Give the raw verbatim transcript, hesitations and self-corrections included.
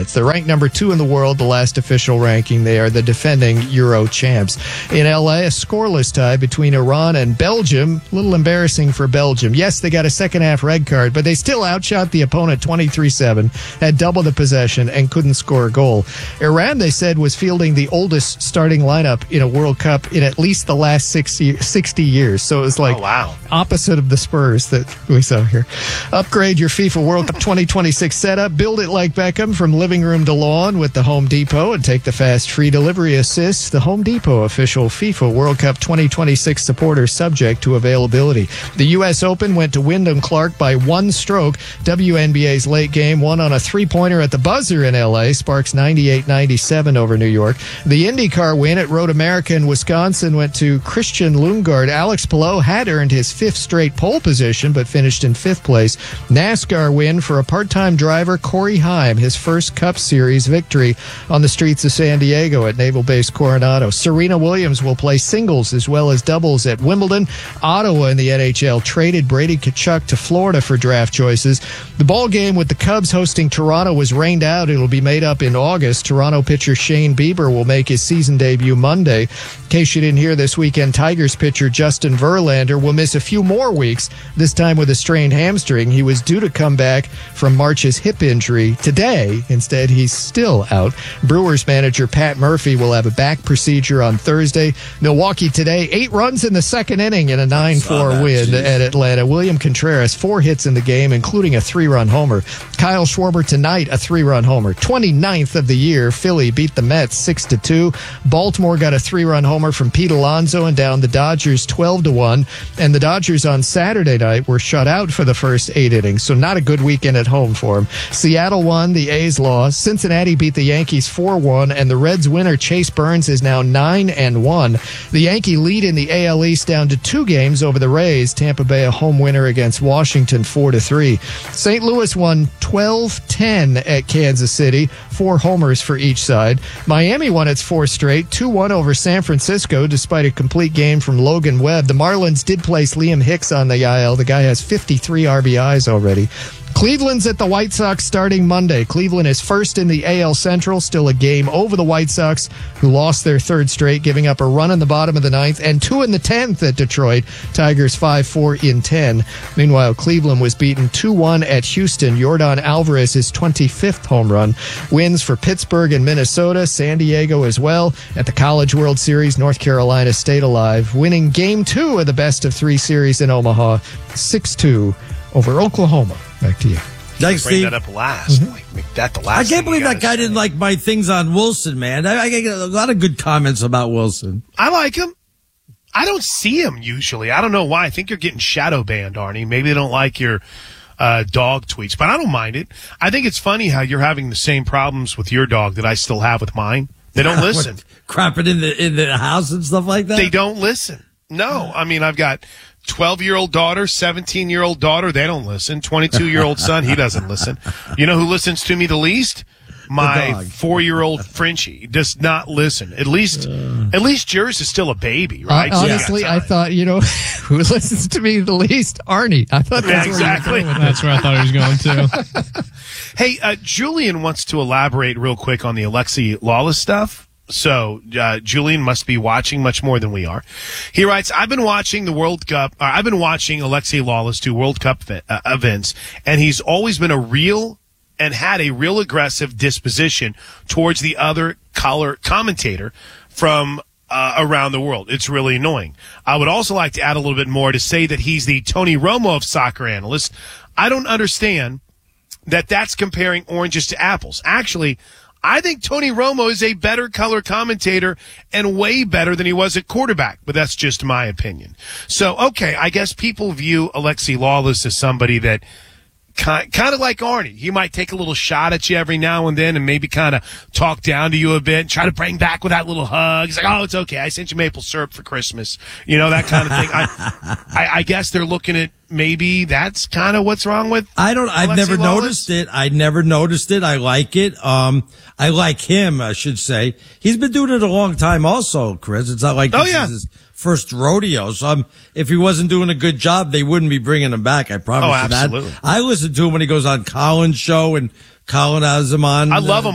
minutes. They're ranked number two in the world, the last official ranking. They are the defending Euro champs. In L A, a scoreless tie between Iran and Belgium. A little embarrassing for Belgium. Yes, they got a second-half red card, but they still outshot the opponent twenty-three seven, had double the possession, and couldn't score a goal. Iran, they said, was fielding the oldest starting lineup in a World Cup in at least the last sixty, sixty years. So it was like oh, wow. opposite of the Spurs that we saw here. Upgrade your FIFA World Cup twenty twenty-six setup. Build it like Beckham from living room to lawn with the Home Depot and take the fast free delivery assist. The Home Depot official FIFA World Cup twenty twenty-six supporter, subject to availability. The U S Open went to Wyndham Clark by one stroke. W N B A's late game won on a three-pointer at the buzzer in L A. Sparks ninety-eight ninety-seven over New York. The IndyCar win at Road America in Wisconsin went to Christian Lundgaard. Alex Palou had earned his fifth straight pole position, but finished in fifth place. NASCAR win for a part-time driver, Corey Heim, his first Cup Series victory on the streets of San Diego at Naval Base Coronado. Serena Williams will play singles as well as doubles at Wimbledon. Ottawa in the N H L traded Brady Tkachuk to Florida for draft choices. The ball game with the Cubs hosting Toronto was rained out. It'll be made up in August. Toronto pitcher Shane Bieber will make his season debut Monday. In case you didn't hear this weekend, Tigers pitcher Justin Verlander will miss a few more weeks, this time with a strained hamstring. He was due to come back from March's hip injury today. Instead, he's still out. Brewers manager Pat Murphy will have a back procedure on Thursday. Milwaukee today, eight runs in the second inning in a nine four win Jeez. At Atlanta. William Contreras, four hits in the game, including a three-run homer. Kyle Schwarber tonight, a three-run homer. twenty-ninth of the year, Philly beat the Mets six to two. Baltimore got a three-run homer from Pete Alonso and down the Dodgers twelve to one. And the Dodgers on Saturday night were shut out for the first eight innings, so not a good weekend at home for them. Seattle won, the A's lost. Cincinnati beat the Yankees four one, and the Reds winner Chase Burns is now nine and one. The Yankee lead in the A L East down to two games over the Rays. Tampa Bay a home winner against Washington four to three. Saint Louis won twelve ten at Kansas City, four homers for each side. Miami won its fourth straight, two one over San Francisco despite a complete game from Logan Webb. The Marlins did place Liam Hicks on the I L. The guy has fifty-three R B Is already. Cleveland's at the White Sox starting Monday. Cleveland is first in the A L Central, still a game over the White Sox, who lost their third straight, giving up a run in the bottom of the ninth and two in the tenth at Detroit. Tigers five four in ten. Meanwhile, Cleveland was beaten two one at Houston. Yordan Alvarez's twenty-fifth home run. Wins for Pittsburgh and Minnesota, San Diego as well. At the College World Series, North Carolina stayed alive, winning game two of the best of three series in Omaha, six two over Oklahoma. Back to you. Thanks, Bring Steve. that up last. Mm-hmm. Like, make that the last. I can't believe that guy say. didn't like my things on Wilson, man. I, I get a lot of good comments about Wilson. I like him. I don't see him usually. I don't know why. I think you're getting shadow banned, Arnie. Maybe they don't like your uh, dog tweets, but I don't mind it. I think it's funny how you're having the same problems with your dog that I still have with mine. They don't listen. Crapping in the in the house and stuff like that? They don't listen. No. I mean, I've got twelve-year-old daughter, seventeen-year-old daughter. They don't listen. twenty-two-year-old son, he doesn't listen. You know who listens to me the least? My four-year-old Frenchie does not listen. At least, uh, at least yours is still a baby, right? Uh, honestly, so I thought, you know, who listens to me the least? Arnie. I thought that's yeah, exactly. Where that's where I thought he was going to. Hey, uh, Julian wants to elaborate real quick on the Alexi Lawless stuff. So, uh, Julian must be watching much more than we are. He writes, I've been watching the World Cup, uh, I've been watching Alexi Lawless do World Cup uh, events, and he's always been a real and had a real aggressive disposition towards the other color commentator from uh, around the world. It's really annoying. I would also like to add a little bit more to say that he's the Tony Romo of soccer analysts. I don't understand that that's comparing oranges to apples. Actually, I think Tony Romo is a better color commentator and way better than he was at quarterback, but that's just my opinion. So, okay, I guess people view Alexi Lawless as somebody that kind, kind of like Arnie. He might take a little shot at you every now and then and maybe kind of talk down to you a bit, try to bring back with that little hug. He's like, oh, it's okay. I sent you maple syrup for Christmas. You know, that kind of thing. I, I, I guess they're looking at maybe that's kind of what's wrong with I don't, I've Alexi never Lawless. noticed it. I never noticed it. I like it. Um, I like him, I should say. He's been doing it a long time also, Chris. It's not like oh, this yeah. is his first rodeo. So um, if he wasn't doing a good job, they wouldn't be bringing him back. I promise oh, you absolutely. that. I listen to him when he goes on Colin's show, and Colin has him on. I love him.